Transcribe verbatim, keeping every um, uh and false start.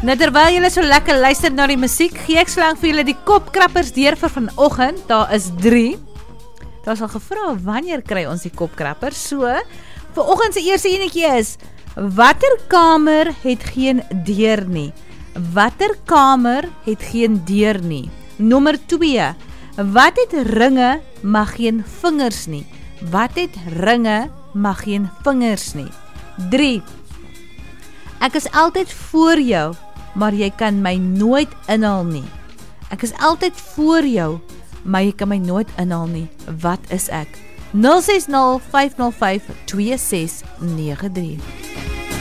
Nou terwyl julle so lekker luister na die musiek, gee ek slang vir julle die kopkrappers deur vir vanoggend. Daar is drie. Daar is al gevra, wanneer kry ons die kopkrappers? So, vanoggend se eerste enetjie is, watter kamer het geen deur nie? Watter kamer het geen deur nie? Nommer twee, wat het ringe, maar geen vingers nie? Wat het ringe, maar geen vingers nie? drie, ek is altyd voor jou, maar jy kan my nooit inhaal nie. Ek is altyd voor jou, maar jy kan my nooit inhaal nie. Wat is ek? nul ses nul vyf nul vyf twee ses nege drie